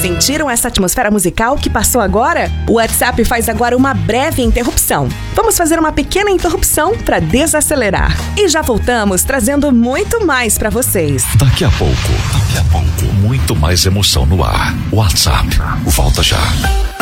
Sentiram essa atmosfera musical que passou agora? O WhatsApp faz agora uma breve interrupção. Vamos fazer uma pequena interrupção para desacelerar. E já voltamos trazendo muito mais para vocês. Daqui a pouco, muito mais emoção no ar. WhatsApp, volta já.